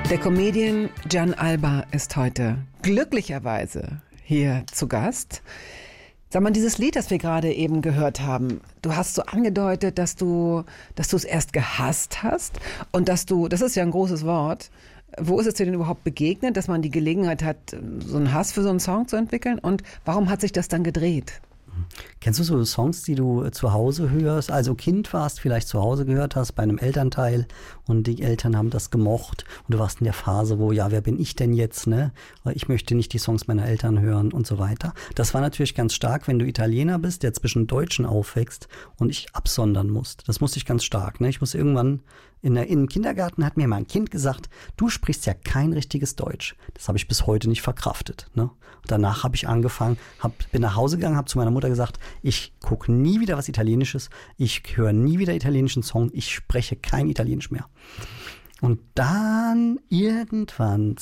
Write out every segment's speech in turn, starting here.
Der Comedian Gian Alba ist heute glücklicherweise hier zu Gast. Sag mal, dieses Lied, das wir gerade eben gehört haben, du hast so angedeutet, dass du es erst gehasst hast und das ist ja ein großes Wort. Wo ist es dir denn überhaupt begegnet, dass man die Gelegenheit hat, so einen Hass für so einen Song zu entwickeln? Und warum hat sich das dann gedreht? Kennst du so Songs, die du zu Hause hörst, also Kind warst, vielleicht zu Hause gehört hast bei einem Elternteil und die Eltern haben das gemocht und du warst in der Phase, wo, ja, wer bin ich denn jetzt, ne? Ich möchte nicht die Songs meiner Eltern hören und so weiter. Das war natürlich ganz stark, wenn du Italiener bist, der zwischen Deutschen aufwächst und ich absondern musst. Das musste ich ganz stark, ne? Ich muss irgendwann im Kindergarten hat mir mal ein Kind gesagt, du sprichst ja kein richtiges Deutsch. Das habe ich bis heute nicht verkraftet. Ne? Und danach habe ich angefangen, bin nach Hause gegangen, habe zu meiner Mutter gesagt, ich gucke nie wieder was Italienisches, ich höre nie wieder italienischen Song, ich spreche kein Italienisch mehr. Und dann irgendwann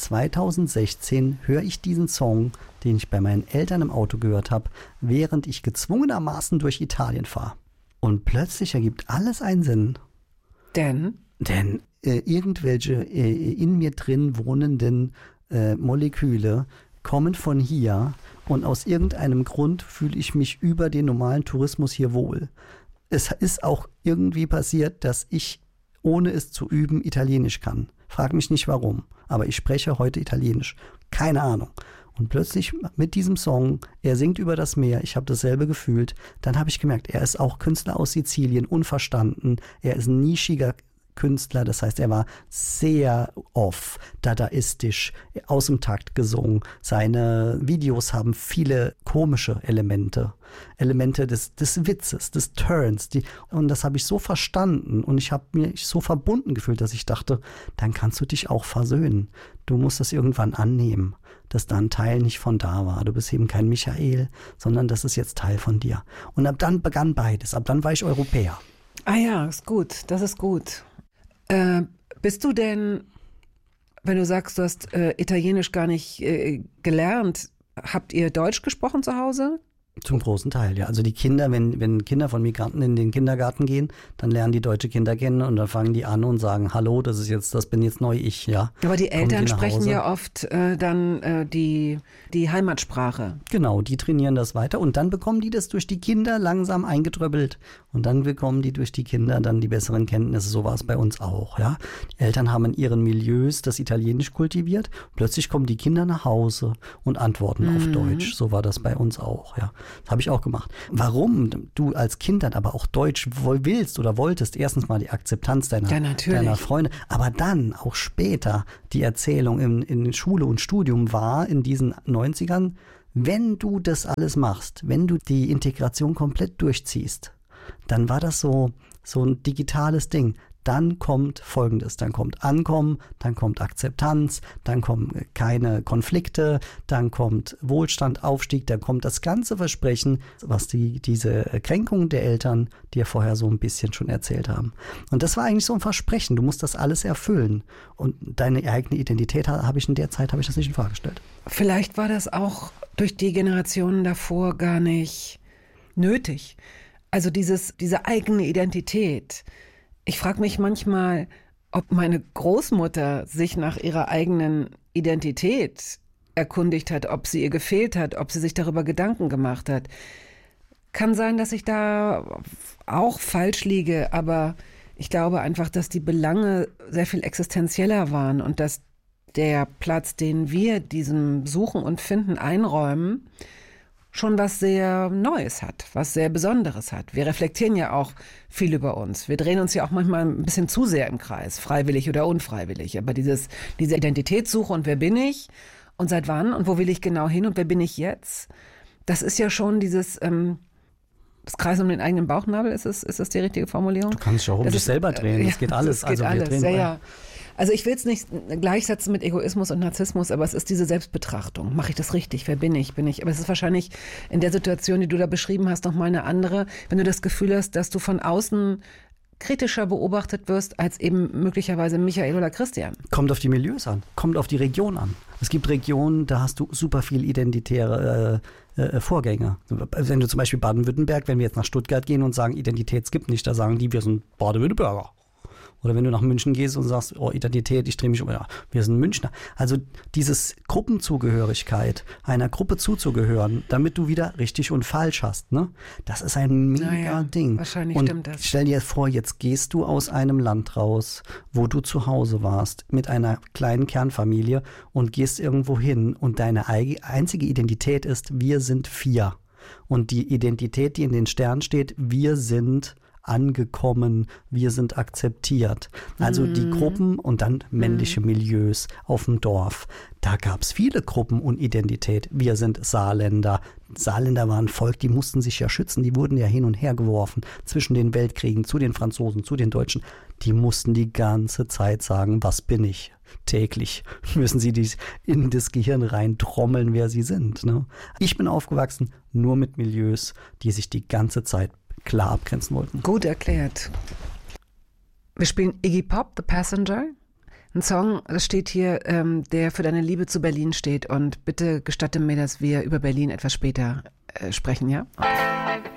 2016 höre ich diesen Song, den ich bei meinen Eltern im Auto gehört habe, während ich gezwungenermaßen durch Italien fahre. Und plötzlich ergibt alles einen Sinn. Denn irgendwelche in mir drin wohnenden Moleküle kommen von hier und aus irgendeinem Grund fühle ich mich über den normalen Tourismus hier wohl. Es ist auch irgendwie passiert, dass ich, ohne es zu üben, Italienisch kann. Frag mich nicht warum, aber ich spreche heute Italienisch. Keine Ahnung. Und plötzlich mit diesem Song, er singt über das Meer, ich habe dasselbe gefühlt, dann habe ich gemerkt, er ist auch Künstler aus Sizilien, unverstanden, er ist ein nischiger Künstler, das heißt, er war sehr off, dadaistisch, aus dem Takt gesungen. Seine Videos haben viele komische Elemente des Witzes, des Turns. Und das habe ich so verstanden und ich habe mich so verbunden gefühlt, dass ich dachte, dann kannst du dich auch versöhnen. Du musst das irgendwann annehmen, dass da ein Teil nicht von da war. Du bist eben kein Michael, sondern das ist jetzt Teil von dir. Und ab dann begann beides. Ab dann war ich Europäer. Ah ja, ist gut. Das ist gut. Bist du denn, wenn du sagst, du hast Italienisch gar nicht gelernt, habt ihr Deutsch gesprochen zu Hause? Zum großen Teil, ja. Also die Kinder, wenn Kinder von Migranten in den Kindergarten gehen, dann lernen die deutsche Kinder kennen und dann fangen die an und sagen, hallo, das bin jetzt neu ich, ja. Aber die Eltern sprechen ja oft dann die Heimatsprache. Genau, die trainieren das weiter und dann bekommen die das durch die Kinder langsam eingetröppelt und dann bekommen die durch die Kinder dann die besseren Kenntnisse. So war es bei uns auch, ja. Die Eltern haben in ihren Milieus das Italienisch kultiviert. Plötzlich kommen die Kinder nach Hause und antworten auf Deutsch. So war das bei uns auch, ja. Das habe ich auch gemacht. Warum du als Kind dann aber auch Deutsch willst oder wolltest, erstens mal die Akzeptanz deiner Freunde, aber dann auch später die Erzählung in Schule und Studium war in diesen 90ern, wenn du das alles machst, wenn du die Integration komplett durchziehst, dann war das so ein digitales Ding. Dann kommt Folgendes, dann kommt Ankommen, dann kommt Akzeptanz, dann kommen keine Konflikte, dann kommt Wohlstand, Aufstieg, dann kommt das ganze Versprechen, was diese Kränkungen der Eltern dir vorher so ein bisschen schon erzählt haben. Und das war eigentlich so ein Versprechen, du musst das alles erfüllen. Und deine eigene Identität habe ich das nicht in Frage gestellt. Vielleicht war das auch durch die Generationen davor gar nicht nötig. Also diese eigene Identität. Ich frage mich manchmal, ob meine Großmutter sich nach ihrer eigenen Identität erkundigt hat, ob sie ihr gefehlt hat, ob sie sich darüber Gedanken gemacht hat. Kann sein, dass ich da auch falsch liege, aber ich glaube einfach, dass die Belange sehr viel existenzieller waren und dass der Platz, den wir diesem Suchen und Finden einräumen, schon was sehr Neues hat, was sehr Besonderes hat. Wir reflektieren ja auch viel über uns. Wir drehen uns ja auch manchmal ein bisschen zu sehr im Kreis, freiwillig oder unfreiwillig. Aber diese Identitätssuche und wer bin ich und seit wann und wo will ich genau hin und wer bin ich jetzt, das ist ja schon dieses das Kreis um den eigenen Bauchnabel, ist das die richtige Formulierung? Du kannst dich auch um dich selber drehen, das geht alles. Das geht alles, ja. Also ich will es nicht gleichsetzen mit Egoismus und Narzissmus, aber es ist diese Selbstbetrachtung. Mache ich das richtig? Wer bin ich? Aber es ist wahrscheinlich in der Situation, die du da beschrieben hast, nochmal eine andere, wenn du das Gefühl hast, dass du von außen kritischer beobachtet wirst als eben möglicherweise Michael oder Christian. Kommt auf die Milieus an, kommt auf die Region an. Es gibt Regionen, da hast du super viel identitäre Vorgänge. Wenn du zum Beispiel Baden-Württemberg, wenn wir jetzt nach Stuttgart gehen und sagen, Identität gibt nicht, da sagen die, wir sind Baden-Württemberger. Oder wenn du nach München gehst und sagst, oh, Identität, ich drehe mich um, ja, wir sind Münchner. Also dieses Gruppenzugehörigkeit, einer Gruppe zuzugehören, damit du wieder richtig und falsch hast, ne? Das ist ein mega Ding. Wahrscheinlich und stimmt das. Stell dir vor, jetzt gehst du aus einem Land raus, wo du zu Hause warst, mit einer kleinen Kernfamilie und gehst irgendwo hin und deine einzige Identität ist, wir sind 4. Und die Identität, die in den Sternen steht, wir sind angekommen, wir sind akzeptiert. Also die Gruppen und dann männliche Milieus auf dem Dorf. Da gab es viele Gruppen und Identität. Wir sind Saarländer. Saarländer waren ein Volk, die mussten sich ja schützen. Die wurden ja hin und her geworfen zwischen den Weltkriegen, zu den Franzosen, zu den Deutschen. Die mussten die ganze Zeit sagen, was bin ich? Täglich müssen sie in das Gehirn rein trommeln, wer sie sind. Ne? Ich bin aufgewachsen nur mit Milieus, die sich die ganze Zeit klar abgrenzen wollten. Gut erklärt. Wir spielen Iggy Pop, The Passenger. Ein Song, das steht hier, der für deine Liebe zu Berlin steht. Und bitte gestatte mir, dass wir über Berlin etwas später sprechen, ja?